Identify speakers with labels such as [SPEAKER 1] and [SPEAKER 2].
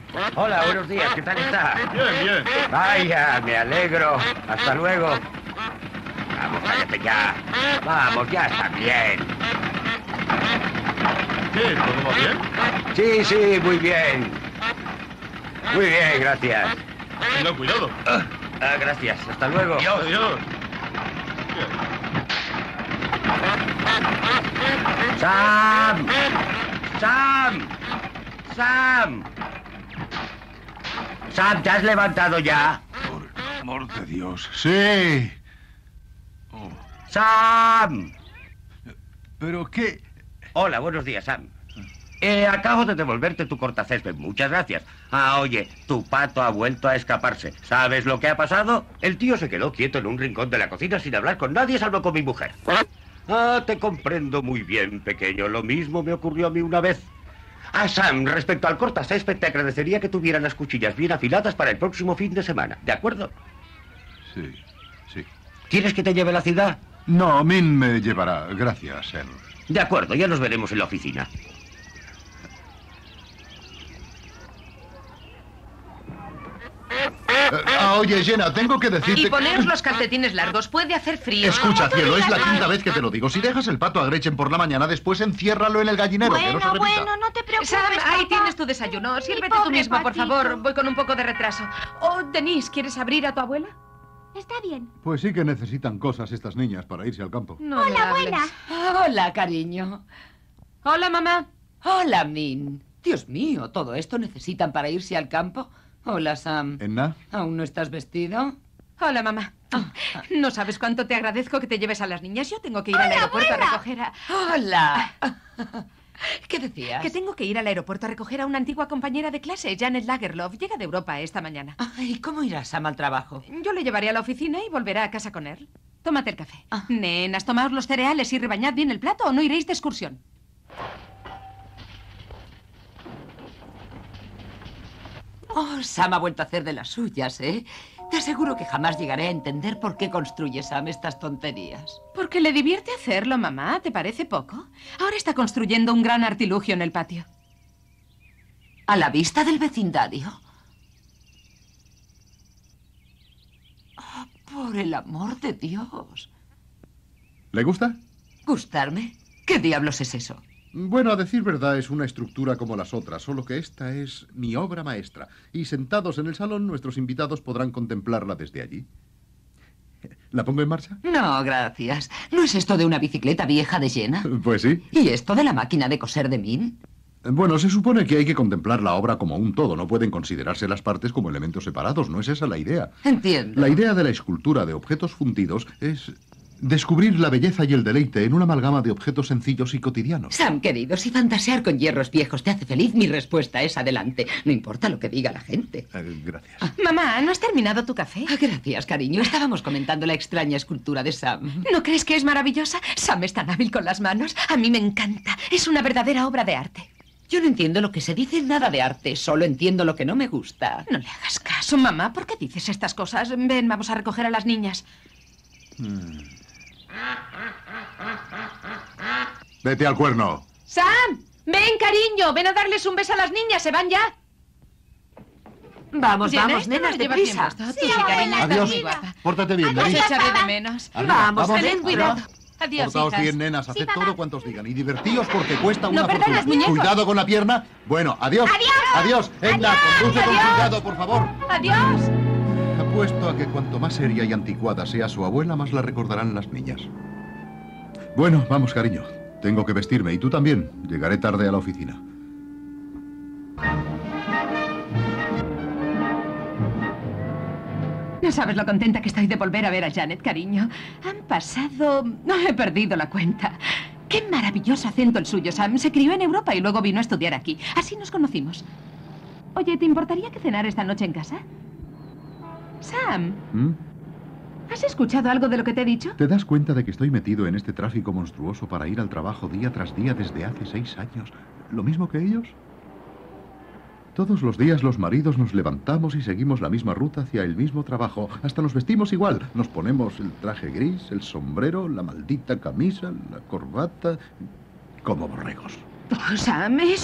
[SPEAKER 1] Hola, buenos días, ¿qué tal está?
[SPEAKER 2] Bien, bien.
[SPEAKER 1] Vaya, me alegro. Hasta luego. Vamos, cállate ya. Vamos, ya está bien.
[SPEAKER 2] ¿Qué? ¿Todo va bien?
[SPEAKER 1] Sí, sí, muy bien. Muy bien, gracias.
[SPEAKER 2] Tenga cuidado.
[SPEAKER 1] Gracias, hasta luego.
[SPEAKER 2] Adiós. Adiós.
[SPEAKER 1] ¡Sam! ¡Sam! ¡Sam! ¡Sam, te has levantado ya!
[SPEAKER 3] Por el amor de Dios. Sí. Oh.
[SPEAKER 1] ¡Sam!
[SPEAKER 3] ¿Pero qué?
[SPEAKER 1] Hola, buenos días, Sam. Acabo de devolverte tu cortacésped. Muchas gracias. Oye, tu pato ha vuelto a escaparse. ¿Sabes lo que ha pasado? El tío se quedó quieto en un rincón de la cocina sin hablar con nadie, salvo con mi mujer. Te comprendo muy bien, pequeño. Lo mismo me ocurrió a mí una vez. Sam, respecto al cortacésped, te agradecería que tuviera las cuchillas bien afiladas para el próximo fin de semana. ¿De acuerdo?
[SPEAKER 3] Sí, sí.
[SPEAKER 1] ¿Quieres que te lleve a la ciudad?
[SPEAKER 3] No, Min me llevará. Gracias, Sam.
[SPEAKER 1] De acuerdo, ya nos veremos en la oficina.
[SPEAKER 3] Oye, Jenna, tengo que decirte...
[SPEAKER 4] Y poneos los calcetines largos, puede hacer frío.
[SPEAKER 3] Escucha, cielo, es la quinta vez que te lo digo. Si dejas el pato a Gretchen por la mañana, después enciérralo en el gallinero, que no se repita.
[SPEAKER 5] Bueno, no te preocupes,
[SPEAKER 4] Sam, ahí
[SPEAKER 5] papá.
[SPEAKER 4] tienes tu desayuno. Sírvete tú
[SPEAKER 5] pobre
[SPEAKER 4] mismo, por
[SPEAKER 5] patito.
[SPEAKER 4] favor. Voy con un poco de retraso. Oh, Denise, ¿quieres abrir a tu abuela?
[SPEAKER 5] Está bien.
[SPEAKER 3] Pues sí que necesitan cosas estas niñas para irse al campo.
[SPEAKER 4] No me
[SPEAKER 5] Hola,
[SPEAKER 4] hables.
[SPEAKER 5] abuela.
[SPEAKER 6] Hola, cariño.
[SPEAKER 4] Hola, mamá.
[SPEAKER 6] Hola, Min. Dios mío, ¿todo esto necesitan para irse al campo? Hola, Sam.
[SPEAKER 3] ¿Enna?
[SPEAKER 6] ¿Aún no estás vestido?
[SPEAKER 4] Hola, mamá. No sabes cuánto te agradezco que te lleves a las niñas. Yo tengo que ir al aeropuerto a recoger a...
[SPEAKER 6] Hola. ¿Qué decías?
[SPEAKER 4] Que tengo que ir al aeropuerto a recoger a una antigua compañera de clase, Janet Lagerlof. Llega de Europa esta mañana.
[SPEAKER 6] Ay, ¿cómo irá Sam al trabajo?
[SPEAKER 4] Yo le llevaré a la oficina y volverá a casa con él. Tómate el café.
[SPEAKER 6] Ah.
[SPEAKER 4] Nenas, tomaos los cereales y rebañad bien el plato o no iréis de excursión.
[SPEAKER 6] Oh, Sam ha vuelto a hacer de las suyas, ¿eh? Te aseguro que jamás llegaré a entender por qué construye Sam estas tonterías.
[SPEAKER 4] Porque le divierte hacerlo, mamá. ¿Te parece poco? Ahora está construyendo un gran artilugio en el patio.
[SPEAKER 6] ¿A la vista del vecindario? Oh, por el amor de Dios.
[SPEAKER 3] ¿Le gusta?
[SPEAKER 6] ¿Gustarme? ¿Qué diablos es eso?
[SPEAKER 3] Bueno, a decir verdad, es una estructura como las otras, solo que esta es mi obra maestra. Y sentados en el salón, nuestros invitados podrán contemplarla desde allí. ¿La pongo en marcha?
[SPEAKER 6] No, gracias. ¿No es esto de una bicicleta vieja de Jenna?
[SPEAKER 3] Pues sí.
[SPEAKER 6] ¿Y esto de la máquina de coser de Min?
[SPEAKER 3] Bueno, se supone que hay que contemplar la obra como un todo. No pueden considerarse las partes como elementos separados. No es esa la idea.
[SPEAKER 6] Entiendo.
[SPEAKER 3] La idea de la escultura de objetos fundidos es descubrir la belleza y el deleite en una amalgama de objetos sencillos y cotidianos.
[SPEAKER 6] Sam, querido, si fantasear con hierros viejos te hace feliz, mi respuesta es adelante. No importa lo que diga la gente.
[SPEAKER 3] Gracias.
[SPEAKER 4] Mamá, ¿no has terminado tu café?
[SPEAKER 6] Gracias, cariño. Estábamos comentando la extraña escultura de Sam.
[SPEAKER 4] ¿No crees que es maravillosa? Sam es tan hábil con las manos. A mí me encanta. Es una verdadera obra de arte.
[SPEAKER 6] Yo no entiendo lo que se dice nada de arte, solo entiendo lo que no me gusta.
[SPEAKER 4] No le hagas caso, mamá. ¿Por qué dices estas cosas? Ven, vamos a recoger a las niñas.
[SPEAKER 3] Vete al cuerno.
[SPEAKER 4] ¡Sam! ¡Ven, cariño! Ven a darles un beso a las niñas. ¿Se van ya?
[SPEAKER 6] Vamos,
[SPEAKER 4] Jenna,
[SPEAKER 6] vamos,
[SPEAKER 4] esto no
[SPEAKER 6] nenas,
[SPEAKER 4] lo llevas bien
[SPEAKER 6] deprisa.
[SPEAKER 4] puesto. Tú
[SPEAKER 5] Sí,
[SPEAKER 4] sí, cariño,
[SPEAKER 5] abuela,
[SPEAKER 4] estás
[SPEAKER 3] Adiós.
[SPEAKER 4] muy guapa.
[SPEAKER 3] Pórtate bien,
[SPEAKER 4] Os
[SPEAKER 3] Denise.
[SPEAKER 4] echaré de menos.
[SPEAKER 3] Arriba,
[SPEAKER 6] Vamos,
[SPEAKER 3] vamos.
[SPEAKER 6] tened cuidado.
[SPEAKER 4] Adiós,
[SPEAKER 3] Portaos
[SPEAKER 4] hijas.
[SPEAKER 3] bien, nenas. Haced
[SPEAKER 5] papá.
[SPEAKER 3] todo cuanto os digan. Y divertíos porque cuesta una
[SPEAKER 4] perdan
[SPEAKER 3] fortuna.
[SPEAKER 4] las muñecos.
[SPEAKER 3] Cuidado con la pierna. Bueno, adiós. Adiós. Edna, conduce con
[SPEAKER 4] Adiós.
[SPEAKER 3] cuidado, por favor.
[SPEAKER 4] Adiós.
[SPEAKER 3] Apuesto a que cuanto más seria y anticuada sea su abuela, más la recordarán las niñas. Bueno, vamos, cariño. Tengo que vestirme. Y tú también. Llegaré tarde a la oficina.
[SPEAKER 4] No sabes lo contenta que estoy de volver a ver a Janet, cariño. Han pasado... No, he perdido la cuenta. Qué maravilloso acento el suyo, Sam. Se crió en Europa y luego vino a estudiar aquí. Así nos conocimos. Oye, ¿te importaría que cenar esta noche en casa? Sam,
[SPEAKER 3] ¿Mm?
[SPEAKER 4] ¿has escuchado algo de lo que te he dicho?
[SPEAKER 3] ¿Te das cuenta de que estoy metido en este tráfico monstruoso para ir al trabajo día tras día desde hace 6 años? ¿Lo mismo que ellos? Todos los días los maridos nos levantamos y seguimos la misma ruta hacia el mismo trabajo. Hasta nos vestimos igual. Nos ponemos el traje gris, el sombrero, la maldita camisa, la corbata... como borregos.
[SPEAKER 4] Oh, Sam, es